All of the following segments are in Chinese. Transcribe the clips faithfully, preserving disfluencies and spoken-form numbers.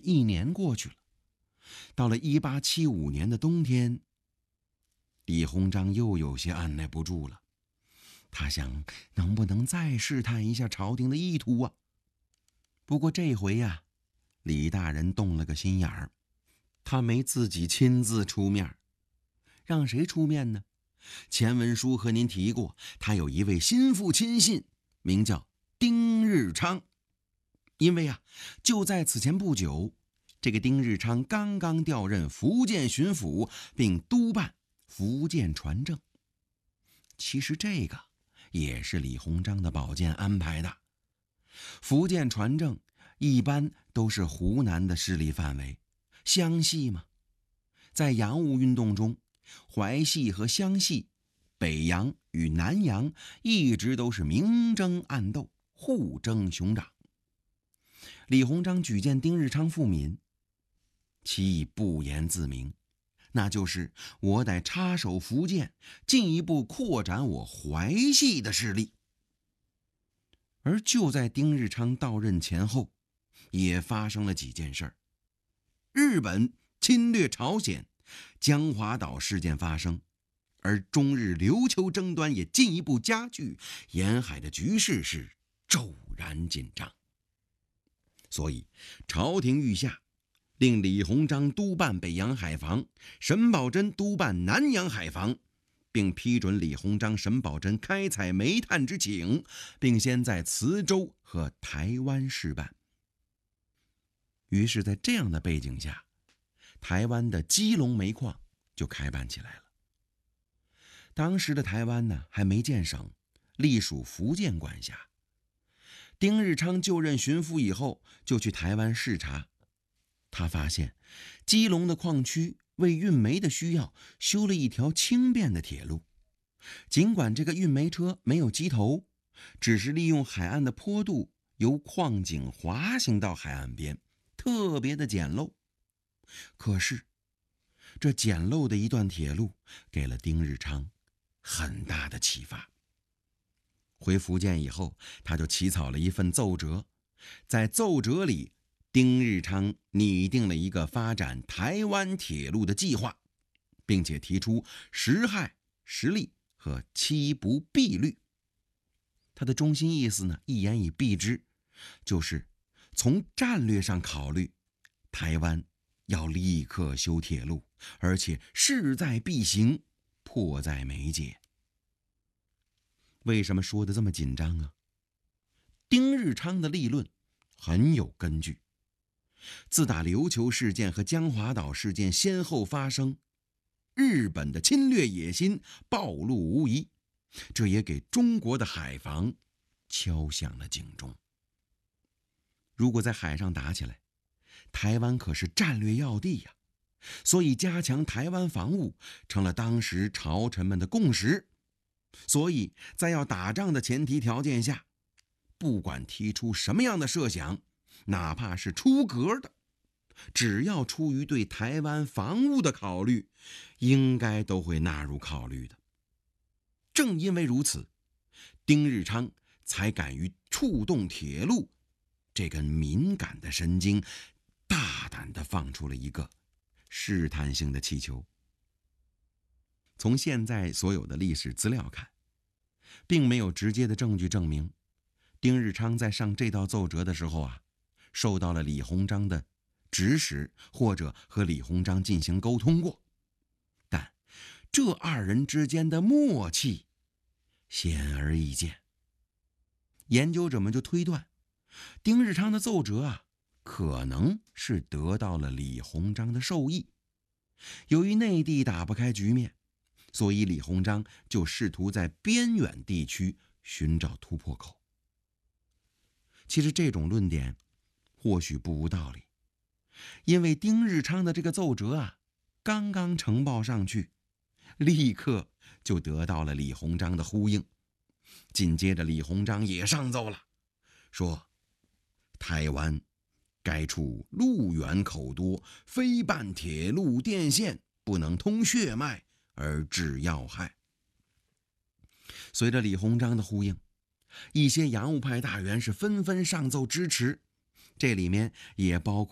一年过去了，到了一八七五年的冬天，李鸿章又有些按耐不住了。他想，能不能再试探一下朝廷的意图啊？不过这回呀、啊，李大人动了个心眼儿，他没自己亲自出面，让谁出面呢？前文书和您提过，他有一位心腹亲信，名叫丁日昌。因为啊，就在此前不久，这个丁日昌刚刚调任福建巡抚，并督办福建船政。其实这个也是李鸿章的宝剑安排的。福建船政一般都是湖南的势力范围，湘系嘛。在洋务运动中，淮系和湘系、北洋与南洋一直都是明争暗斗，互争熊掌。李鸿章举荐丁日昌赴闽，其意不言自明，那就是我得插手福建，进一步扩展我淮系的势力。而就在丁日昌到任前后，也发生了几件事儿。日本侵略朝鲜，江华岛事件发生，而中日琉球争端也进一步加剧，沿海的局势是骤然紧张。所以朝廷御下令李鸿章督办北洋海防，沈葆桢督办南洋海防，并批准李鸿章、沈葆桢开采煤炭之请，并先在磁州和台湾试办。于是在这样的背景下，台湾的基隆煤矿就开办起来了。当时的台湾呢还没建省，隶属福建管辖。丁日昌就任巡抚以后，就去台湾视察。他发现基隆的矿区为运煤的需要修了一条轻便的铁路，尽管这个运煤车没有机头，只是利用海岸的坡度由矿井滑行到海岸边，特别的简陋。可是这简陋的一段铁路给了丁日昌很大的启发。回福建以后，他就起草了一份奏折，在奏折里，丁日昌拟定了一个发展台湾铁路的计划，并且提出十害、十利和七不避虑。他的中心意思呢，一言以蔽之，就是从战略上考虑，台湾要立刻修铁路，而且势在必行，迫在眉睫。为什么说的这么紧张啊？丁日昌的立论很有根据。自打琉球事件和江华岛事件先后发生，日本的侵略野心暴露无遗，这也给中国的海防敲响了警钟。如果在海上打起来，台湾可是战略要地呀，所以加强台湾防务成了当时朝臣们的共识。所以在要打仗的前提条件下，不管提出什么样的设想，哪怕是出格的，只要出于对台湾防务的考虑，应该都会纳入考虑的。正因为如此，丁日昌才敢于触动铁路这根敏感的神经，大胆地放出了一个试探性的气球。从现在所有的历史资料看，并没有直接的证据证明丁日昌在上这道奏折的时候啊，受到了李鸿章的指使，或者和李鸿章进行沟通过。但这二人之间的默契显而易见。研究者们就推断，丁日昌的奏折啊，可能是得到了李鸿章的授意。由于内地打不开局面，所以李鸿章就试图在边远地区寻找突破口。其实这种论点或许不无道理，因为丁日昌的这个奏折啊，刚刚呈报上去，立刻就得到了李鸿章的呼应。紧接着李鸿章也上奏了，说台湾该处路远口多，非办铁路电线，不能通血脉而致要害。随着李鸿章的呼应，一些洋务派大员是纷纷上奏支持，这里面也包括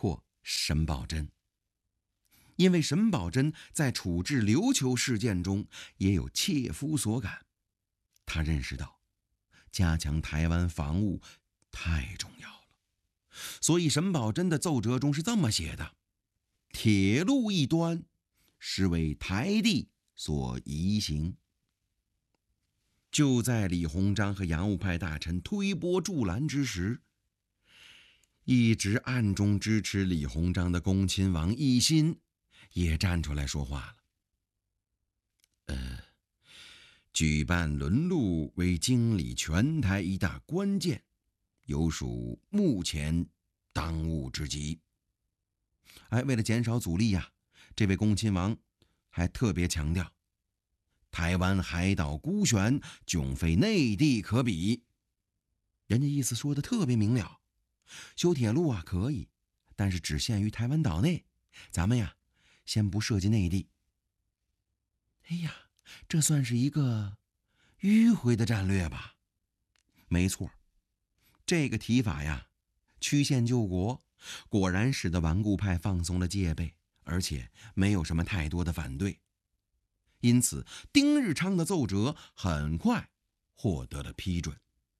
沈葆桢。因为沈葆桢在处置琉球事件中也有切肤所感，他认识到加强台湾防务太重要了，所以沈葆桢的奏折中是这么写的：铁路一端是为台地所移行。就在李鸿章和洋务派大臣推波助澜之时，一直暗中支持李鸿章的恭亲王奕欣也站出来说话了。呃，举办轮路为经理全台一大关键，有属目前当务之急。哎，为了减少阻力呀、啊，这位恭亲王还特别强调，台湾海岛孤悬，迥非内地可比。人家意思说的特别明了，修铁路啊可以，但是只限于台湾岛内，咱们呀先不涉及内地。哎呀，这算是一个迂回的战略吧？没错，这个提法呀，曲线救国，果然使得顽固派放松了戒备，而且没有什么太多的反对。因此，丁日昌的奏折很快获得了批准。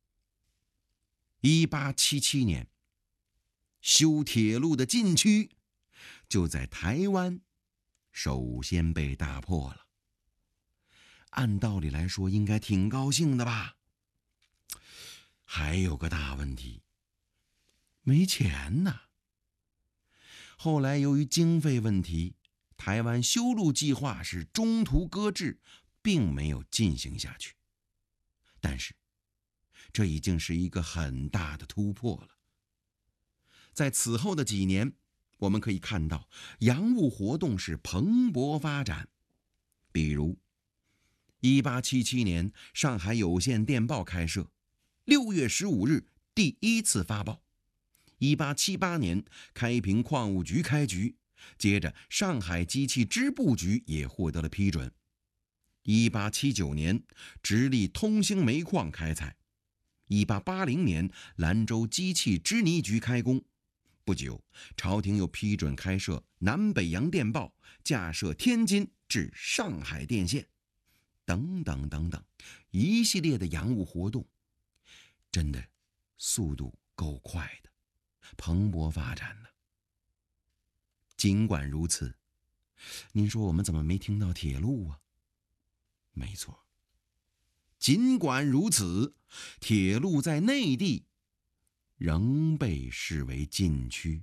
一八七七年，修铁路的禁区就在台湾首先被打破了。按道理来说，应该挺高兴的吧？还有个大问题，没钱呐。后来由于经费问题，台湾修路计划是中途搁置，并没有进行下去。但是，这已经是一个很大的突破了。在此后的几年，我们可以看到洋务活动是蓬勃发展。比如一八七七年上海有线电报开设，六月十五日第一次发报。一八七八年开平矿务局开局，接着上海机器织布局也获得了批准。一八七九年直隶通兴煤矿开采。一八八零年兰州机器织泥局开工。不久，朝廷又批准开设南北洋电报，架设天津至上海电线，等等等等，一系列的洋务活动，真的速度够快的，蓬勃发展呢。尽管如此，您说我们怎么没听到铁路啊？没错，尽管如此，铁路在内地仍被视为禁区。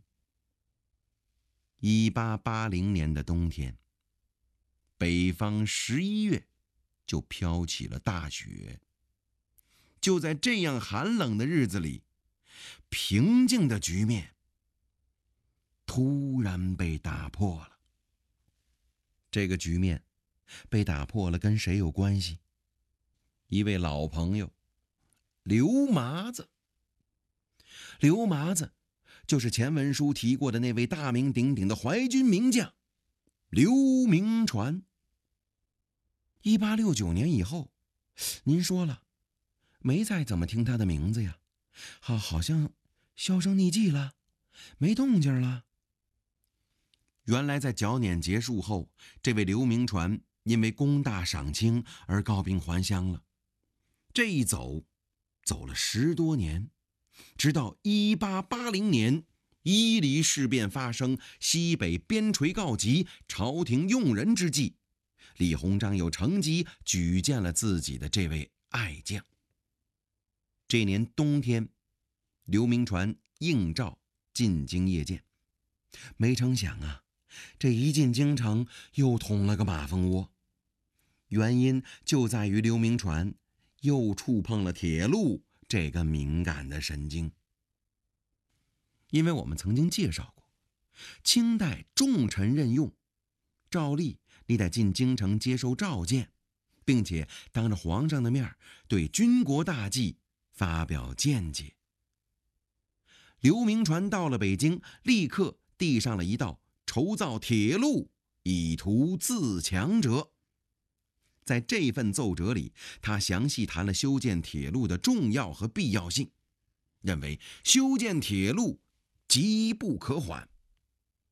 一八八零年的冬天，北方十一月就飘起了大雪。就在这样寒冷的日子里，平静的局面突然被打破了。这个局面被打破了，跟谁有关系？一位老朋友，刘麻子。刘麻子就是前文书提过的那位大名鼎鼎的淮军名将刘铭传。一八六九年以后，您说了，没再怎么听他的名字呀，好，好像销声匿迹了，没动静了。原来在剿捻结束后，这位刘铭传因为功大赏轻而告病还乡了。这一走，走了十多年，直到一八八零年伊犁事变发生，西北边陲告急，朝廷用人之际，李鸿章有乘机举荐了自己的这位爱将。这年冬天，刘铭传应召进京谒见，没成想啊，这一进京城又捅了个马蜂窝。原因就在于刘铭传又触碰了铁路这个敏感的神经。因为我们曾经介绍过，清代重臣任用，照例你得进京城接受召见，并且当着皇上的面对军国大计发表见解。刘铭传到了北京，立刻递上了一道筹造铁路以图自强折。在这份奏折里，他详细谈了修建铁路的重要和必要性，认为修建铁路急不可缓，